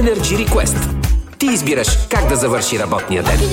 Energy Request. Ти избираш как да завърши работния ден.